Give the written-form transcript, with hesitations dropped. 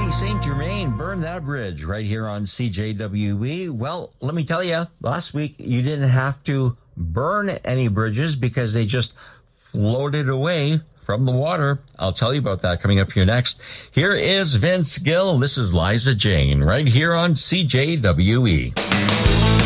Saint Germain burned that bridge right here on CJWE. Well, let me tell you, last week you didn't have to burn any bridges because they just floated away from the water. I'll tell you about that coming up here next. Here is Vince Gill. This is Liza Jane right here on CJWE.